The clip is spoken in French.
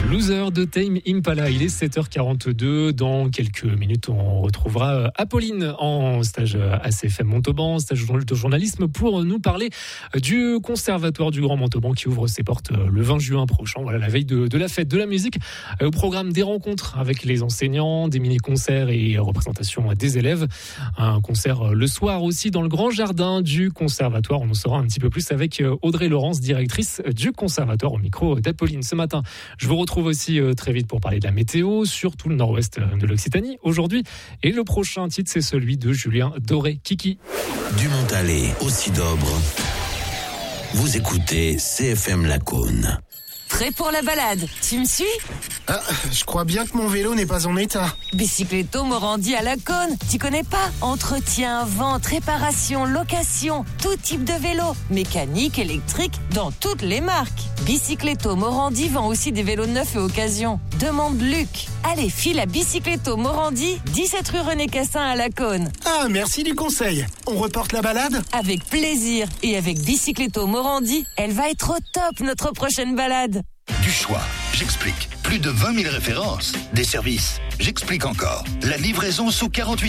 Loser de Tame Impala, il est 7h42. Dans quelques minutes, on retrouvera Apolline en stage à CFM Montauban, stage de journalisme, pour nous parler du Conservatoire du Grand Montauban qui ouvre ses portes le 20 juin prochain. Voilà, la veille de la fête de la musique. Au programme, des rencontres avec les enseignants, des mini-concerts et représentations des élèves. Un concert le soir aussi dans le grand jardin du Conservatoire. On en saura un petit peu plus avec Audrey Laurence, directrice du Conservatoire, au micro d'Apolline ce matin. Je vous retrouve aussi très vite pour parler de la météo, surtout le nord-ouest de l'Occitanie aujourd'hui. Et le prochain titre, c'est celui de Julien Doré-Kiki. Du Montalet au Sidobre, vous écoutez CFM Lacaune. Prêt pour la balade? Tu me suis? Ah, je crois bien que mon vélo n'est pas en état. Bicycletto Morandi à Lacaune. Tu connais pas? Entretien, vente, réparation, location, tout type de vélo. Mécanique, électrique, dans toutes les marques. Bicycletto Morandi vend aussi des vélos neufs et occasion. Demande Luc. Allez, file à Bicycletto Morandi, 17 rue René Cassin à Lacaune. Ah, merci du conseil. On reporte la balade? Avec plaisir. Et avec Bicycletto Morandi, elle va être au top, notre prochaine balade. Du choix, j'explique. Plus de 20 000 références. Des services, j'explique encore. La livraison sous 48